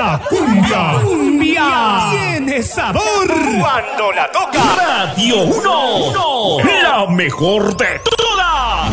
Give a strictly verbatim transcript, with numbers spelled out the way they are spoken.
La cumbia. Cumbia. Tiene sabor. Cuando la toca Radio uno. La mejor de todas.